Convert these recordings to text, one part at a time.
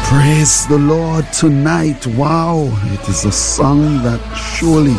Praise the Lord tonight. Wow, it is a song that surely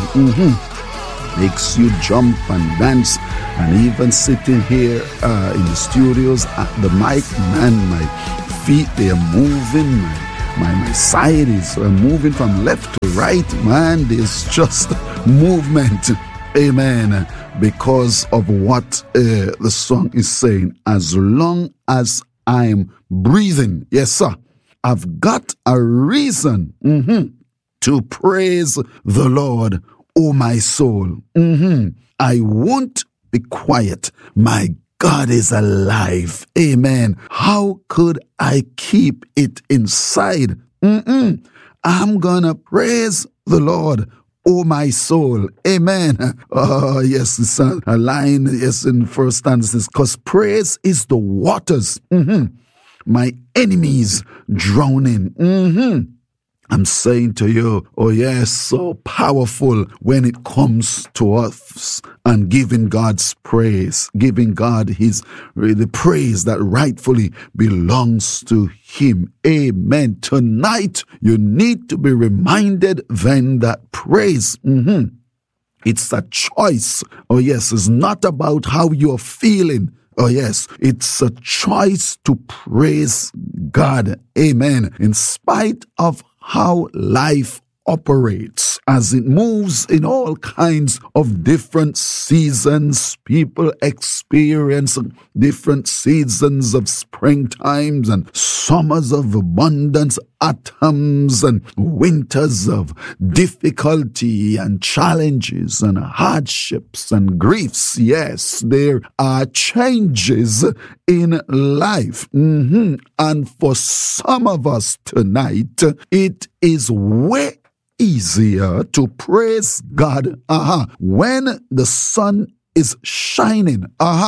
makes you jump and dance. And even sitting here in the studios at the mic, man, my feet, they are moving. My side is moving from left to right. Man, there's just movement. Amen. Because of what the song is saying. As long as I'm breathing. Yes, sir. I've got a reason to praise the Lord, oh my soul. I won't be quiet. My God is alive. Amen. How could I keep it inside? I'm gonna praise the Lord, oh my soul. Amen. Oh, yes, it's a line, yes, in first stanzas, because praise is the waters. My enemies drowning. I'm saying to you, oh yes, so powerful when it comes to us and giving God's praise, giving God the praise that rightfully belongs to Him. Amen. Tonight, you need to be reminded then that praise, it's a choice. Oh yes, it's not about how you're feeling. Oh yes, it's a choice to praise God. Amen. In spite of how life operates, as it moves in all kinds of different seasons, people experience different seasons of springtimes and summers of abundance, autumns and winters of difficulty and challenges and hardships and griefs. Yes, there are changes in life. And for some of us tonight, it is way easier to praise God when the sun is shining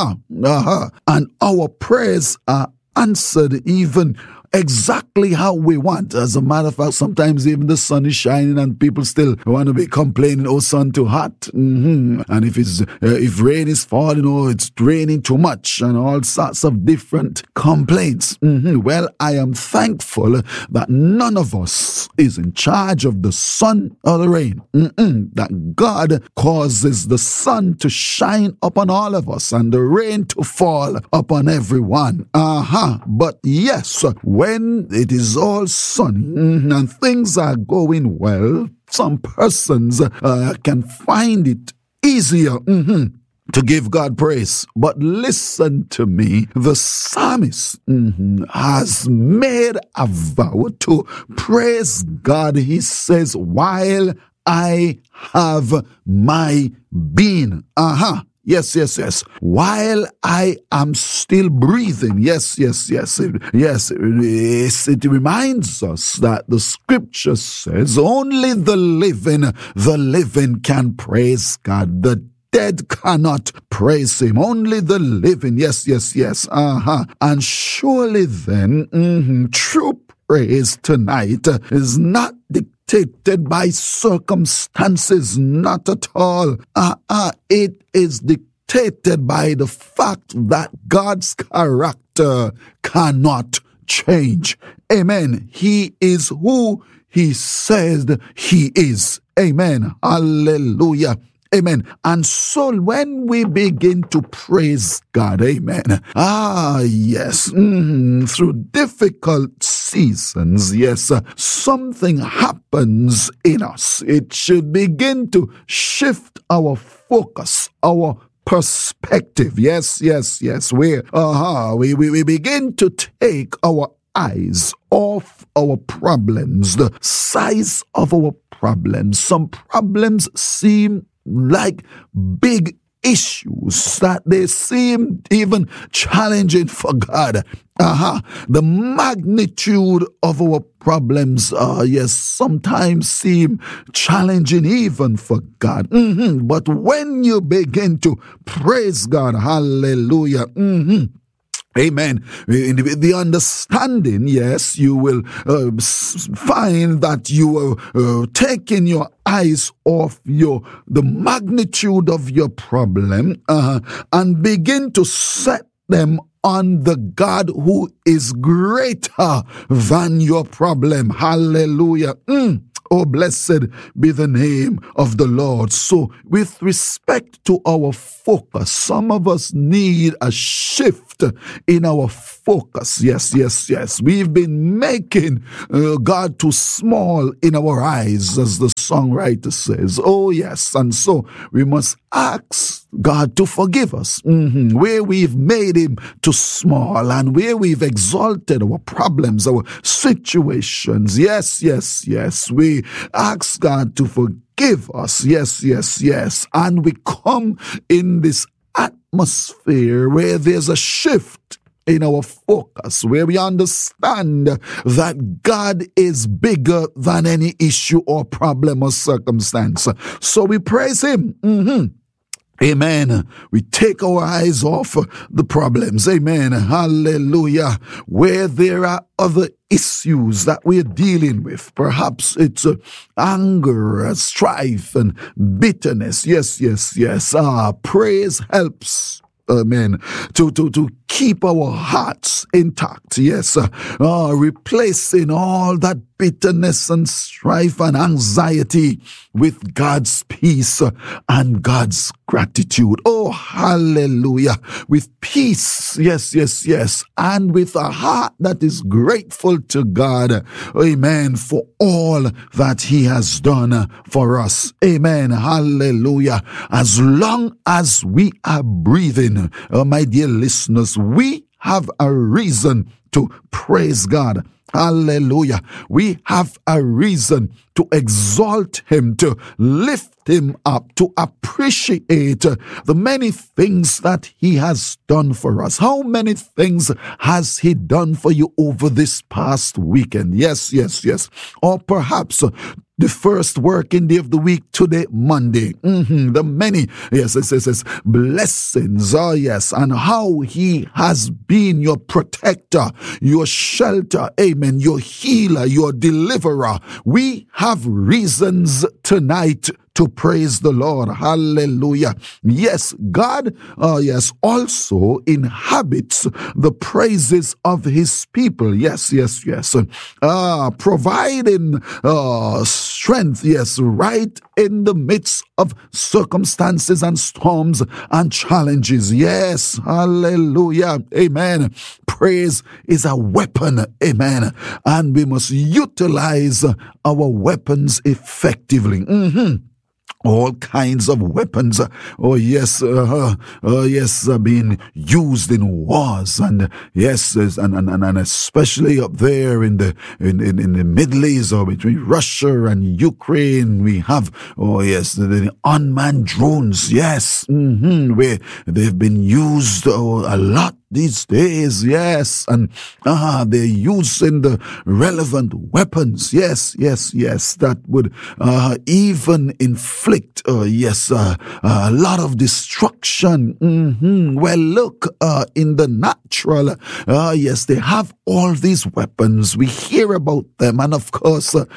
and our prayers are answered even exactly how we want. As a matter of fact, sometimes even the sun is shining and people still want to be complaining, oh, sun too hot. And if rain is falling, oh, it's raining too much, and all sorts of different complaints. Well, I am thankful that none of us is in charge of the sun or the rain. That God causes the sun to shine upon all of us and the rain to fall upon everyone. But yes, when it is all sunny and things are going well, some persons can find it easier to give God praise. But listen to me, the psalmist has made a vow to praise God. He says, while I have my being. Yes. While I am still breathing. Yes. It reminds us that the scripture says only the living can praise God. The dead cannot praise Him. Only the living. Yes. And surely then, true praise tonight is not dictated by circumstances, not at all. It is dictated by the fact that God's character cannot change. Amen. He is who He said He is. Amen. Hallelujah. Amen. And so when we begin to praise God, amen. Yes. Through difficult seasons, yes, something happens in us. It should begin to shift our focus, our perspective. Yes. We begin to take our eyes off our problems, the size of our problems. Some problems seem like big issues that they seem even challenging for God. The magnitude of our problems, sometimes seem challenging even for God. But when you begin to praise God, hallelujah, amen. In the understanding, yes, you will find that you are taking your eyes off the magnitude of your problem and begin to set them on the God who is greater than your problem. Hallelujah. Oh, blessed be the name of the Lord. So, with respect to our focus, some of us need a shift in our focus. Yes. We've been making God too small in our eyes, as the songwriter says. Oh, yes. And so, we must ask God to forgive us where we've made him too small and where we've exalted our problems, our situations. Yes. We ask God to forgive us. Yes. And we come in this atmosphere where there's a shift in our focus, where we understand that God is bigger than any issue or problem or circumstance. So we praise him. Amen. We take our eyes off the problems. Amen. Hallelujah. Where there are other issues that we're dealing with. Perhaps it's anger, strife, and bitterness. Yes. Praise helps. Amen. To keep our hearts intact. Yes. Replacing all that bitterness and strife and anxiety with God's peace and God's gratitude. Oh, hallelujah. With peace. Yes. And with a heart that is grateful to God. Amen. For all that he has done for us. Amen. Hallelujah. As long as we are breathing, my dear listeners, we have a reason to praise God. Hallelujah. We have a reason to exalt him, to lift him up, to appreciate the many things that he has done for us. How many things has he done for you over this past weekend? Yes. Or perhaps the first working day of the week today, Monday. The many, yes, blessings, yes, and how he has been your protector, your shelter, amen, your healer, your deliverer. We have reasons tonight to praise the Lord. Hallelujah. Yes, God, also inhabits the praises of his people. Yes. Providing strength, yes, right in the midst of circumstances and storms and challenges. Yes, hallelujah. Amen. Praise is a weapon. Amen. And we must utilize our weapons effectively. All kinds of weapons, being used in wars, and yes, and especially up there in the Middle East, or between Russia and Ukraine, we have the unmanned drones, where they've been used a lot these days, yes, and they're using the relevant weapons, yes, that would even inflict, a lot of destruction. Well, look, in the natural, they have all these weapons. We hear about them, and of course, the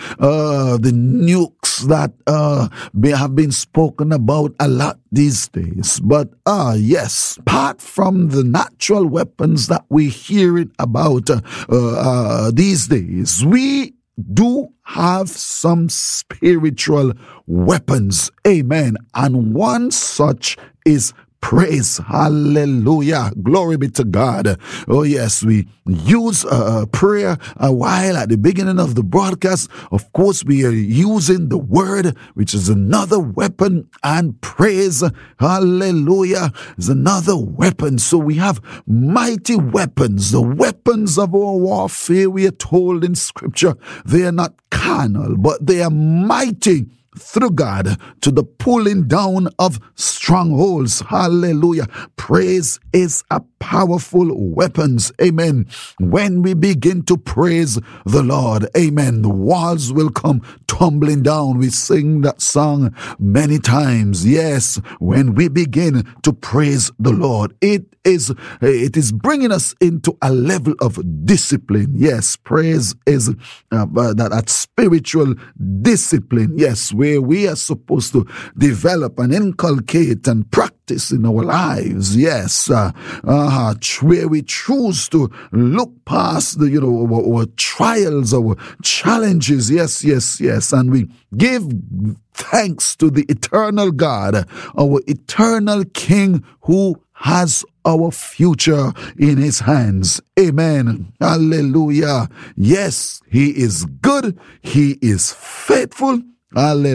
nukes that have been spoken about a lot these days. But apart from the natural weapons that we're hearing about these days, we do have some spiritual weapons. Amen. And one such is praise. Hallelujah. Glory be to God. Oh, yes, we use prayer a while at the beginning of the broadcast. Of course, we are using the word, which is another weapon, and praise, hallelujah, is another weapon. So we have mighty weapons, the weapons of our warfare. We are told in scripture, they are not carnal, but they are mighty through God to the pulling down of strongholds. Hallelujah. Praise is a powerful weapon. Amen. When we begin to praise the Lord, amen, the walls will come tumbling down. We sing that song many times. Yes, when we begin to praise the Lord, it is bringing us into a level of discipline. Yes, praise is that spiritual discipline. Yes, where we are supposed to develop and inculcate and practice practice in our lives. Yes, where we choose to look past the our trials, our challenges. Yes, and we give thanks to the eternal God, our eternal King, who has our future in his hands. Amen. Hallelujah. Yes, he is good. He is faithful. Hallelujah.